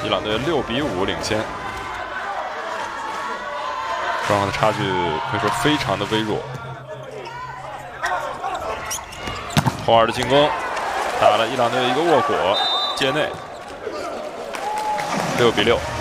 伊朗队6比5领先，双方的差距可以说非常的微弱。霍尔的进攻打了伊朗队一个卧果，界内，6比6。